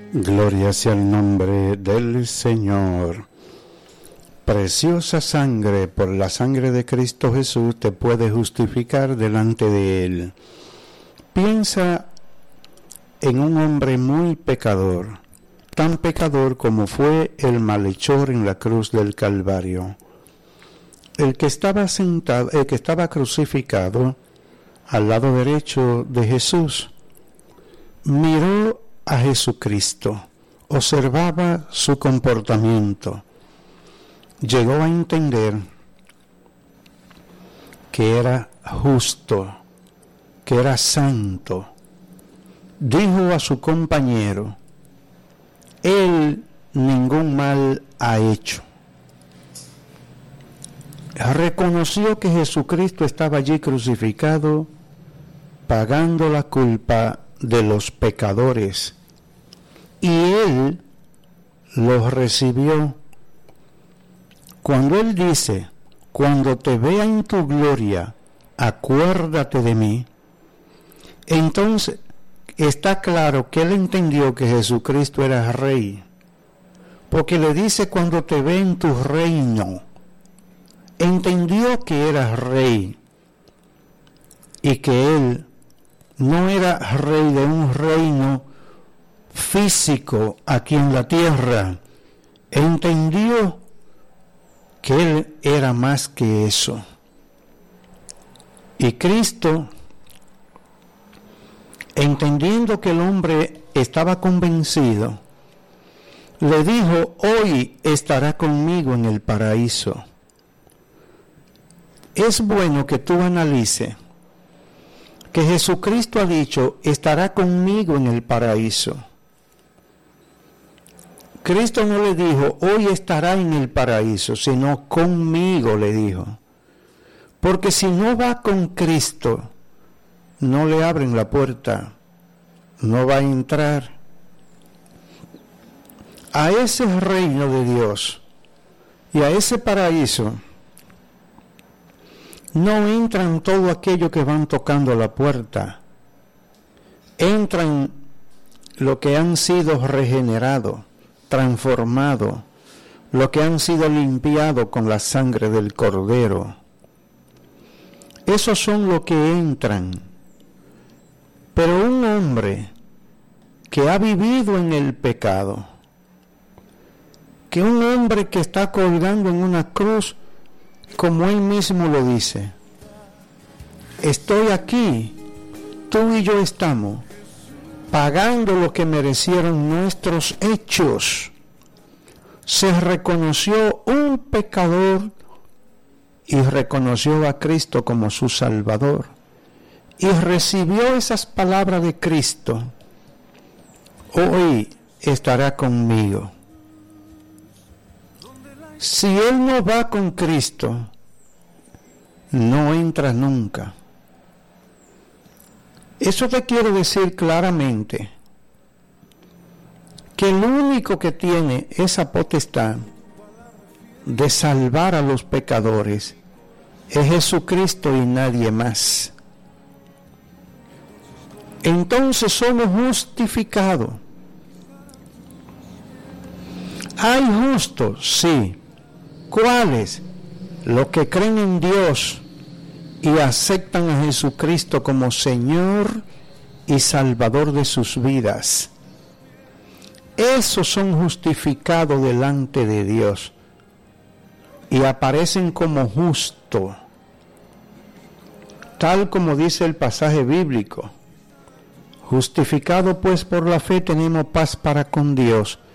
Gloria sea el nombre del Señor. Preciosa sangre, por la sangre de Cristo Jesús te puede justificar delante de Él. Piensa en un hombre muy pecador, tan pecador como fue el malhechor en la cruz del Calvario. El que estaba sentado, el que estaba crucificado al lado derecho de Jesús, miró a Jesucristo, observaba su comportamiento, llegó a entender que era justo, que era santo. Dijo a su compañero: él ningún mal ha hecho. Reconoció que Jesucristo estaba allí crucificado, pagando la culpa de los pecadores, y él los recibió. Cuando él dice: cuando te vea en tu gloria, acuérdate de mí, entonces está claro que él entendió que Jesucristo era rey, porque le dice: cuando te ve en tu reino. Entendió que era rey y que él no era rey de un reino físico aquí en la tierra. Entendió que él era más que eso. Y Cristo, entendiendo que el hombre estaba convencido, le dijo: hoy estará conmigo en el paraíso. Es bueno que tú analices que Jesucristo ha dicho: estará conmigo en el paraíso. Cristo no le dijo: hoy estará en el paraíso, sino conmigo, le dijo. Porque si no va con Cristo, no le abren la puerta, no va a entrar a ese reino de Dios y a ese paraíso. No entran todo aquello que van tocando la puerta. Entran lo que han sido regenerados, transformados, lo que han sido limpiados con la sangre del Cordero. Esos son los que entran. Pero un hombre que ha vivido en el pecado, que un hombre que está colgando en una cruz, como él mismo lo dice: estoy aquí, tú y yo estamos pagando lo que merecieron nuestros hechos. Se reconoció un pecador y reconoció a Cristo como su Salvador, y recibió esas palabras de Cristo: hoy estará conmigo. Si él no va con Cristo, no entra nunca. Eso te quiere decir claramente que el único que tiene esa potestad de salvar a los pecadores es Jesucristo y nadie más. Entonces somos justificados. ¿Hay justos? Sí. ¿Cuáles? Los que creen en Dios y aceptan a Jesucristo como Señor y Salvador de sus vidas. Esos son justificados delante de Dios y aparecen como justos, tal como dice el pasaje bíblico: justificado pues por la fe tenemos paz para con Dios